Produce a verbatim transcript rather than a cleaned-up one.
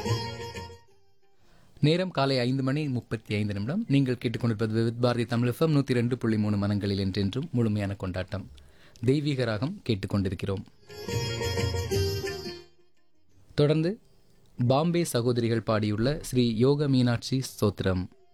நேரம் காலை ஐந்து மணி முப்பத்தி ஐந்து நிமிடம். நீங்கள் கேட்டுக்கொண்டிருப்பது விவித் பாரதி தமிழ் எஃப்எம் நூற்றி ரெண்டு புள்ளி மூணு மனங்களில் என்றென்றும் முழுமையான கொண்டாட்டம். தெய்வீக ராகம் கேட்டுக்கொண்டிருக்கிறோம். தொடர்ந்து பாம்பே சகோதரிகள் பாடியுள்ள ஸ்ரீ யோக மீனாட்சி ஸ்தோத்திரம்.